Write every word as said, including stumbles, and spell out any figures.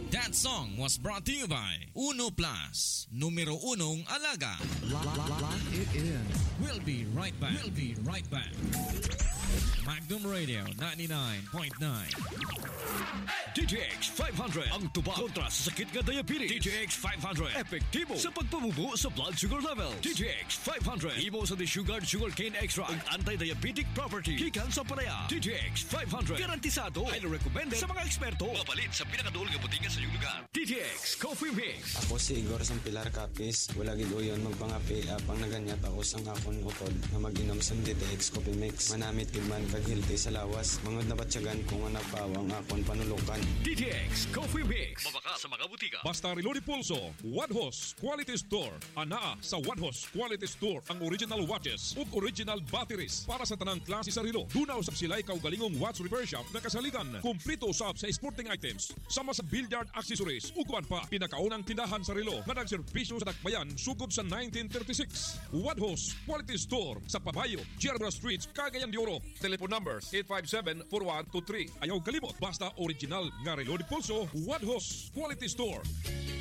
That song was brought to you by Uno Plus, numero unong alaga. Lock it in. We'll be right back. We'll be right back. Magnum Radio ninety-nine point nine. D T X five hundred ang tuba kontra sa sakit nga diabetes. D T X five hundred epektibo sa pagpamubo sa blood sugar level. D T X five hundred imo sa desugared sugarcane extract ug anti-diabetic property gikan sa palaya. D T X five hundred garantisado, highly recommended sa mga eksperto. Mabalit sa pinakaduol nga butingan sa iyong lugar. D T X Coffee Mix. Ako si Igor Sampilar Capis. Wala gid uyon magpangapi apang naganyat ako sang akon utod na mag-inom sa D T X Coffee Mix. Manamit gid man kag healthy sa lawas. Mangod na batyagan kung nga nagpawang akon panulukan. D T X Coffee Mix. Mabaka sa mga butika. Basta Reloaded Pulso, One Hoss Quality Store. Anaa sa One Hoss Quality Store ang original watches ug original batteries para sa tanang klase sa relo. Dunaw sa silay kaugalingong watch repair shop na kasaligan. Kumplito usab sa sporting items, sama sa billiard accessories ug kuan pa. Pinakaunang tindahan sa relo nga nagserbisyo sa Dakbayan sugod sa nineteen thirty-six. One Hoss Quality Store sa Pabayo, Gerber Street, Cagayan de Oro. Telephone numbers eight five seven, four one two three. Ayaw kalimot, basta original nga Reloaded Pulso, One Hoss Quality Store.